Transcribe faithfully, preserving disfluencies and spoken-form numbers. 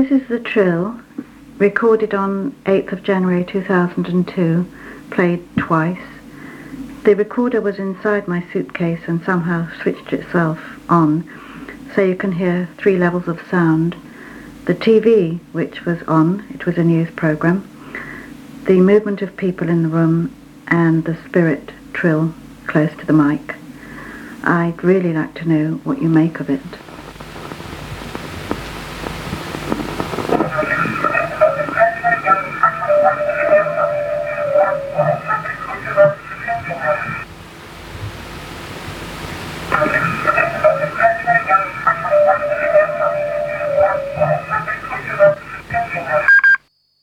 This is the trill, recorded on eighth of January two thousand two, played twice. The recorder was inside my suitcase and somehow switched itself on, so you can hear three levels of sound. The T V, which was on, it was a news program, the movement of people in the room, and the spirit trill close to the mic. I'd really like to know what you make of it.